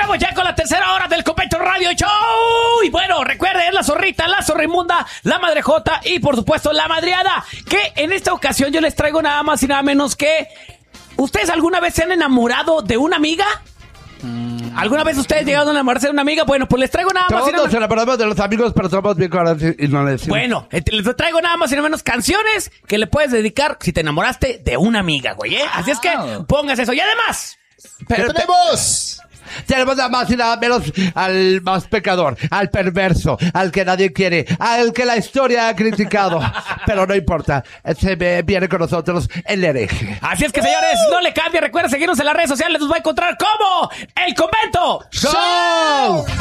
Regresamos ya con la tercera hora del Convento Radio Show. Y bueno, recuerden, es la zorrita, la zorrimunda, la madrejota y por supuesto la madreada. Que en esta ocasión yo les traigo nada más y nada menos que... ¿Ustedes alguna vez se han enamorado de una amiga? ¿Alguna vez ustedes llegaron a enamorarse de una amiga? Bueno, pues les traigo nada más y nada Todos nos enamoramos de los amigos, pero somos bien corazones y no le decimos. Bueno, les traigo nada más y nada menos canciones que le puedes dedicar si te enamoraste de una amiga, güey, ¿eh? Así es que pongas eso. Y además... Pero tenemos nada más y nada menos al más pecador, al perverso, al que nadie quiere, al que la historia ha criticado. Pero no importa, viene con nosotros el hereje. Así es que, señores, no le cambie. Recuerden seguirnos en las redes sociales. Nos va a encontrar como El Convento ¡Show!